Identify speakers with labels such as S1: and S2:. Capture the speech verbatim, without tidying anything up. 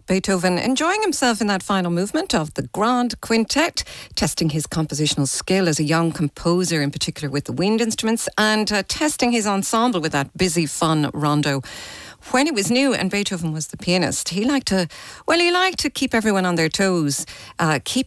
S1: Beethoven enjoying himself in that final movement of the Grand Quintet, testing his compositional skill as a young composer, in particular with the wind instruments, and uh, testing his ensemble with that busy, fun rondo. When it was new and Beethoven was the pianist, he liked to, well, he liked to keep everyone on their toes, uh, keep